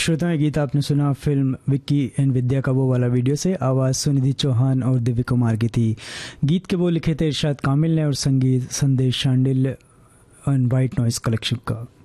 श्रोताओं, गीत आपने सुना फिल्म विक्की एंड विद्या का वो वाला वीडियो से। आवाज़ सुनिधि चौहान और दिव्य कुमार की थी। गीत के वो लिखे थे इरशाद कामिल ने और संगीत संदेश Shandil and white noise collection का।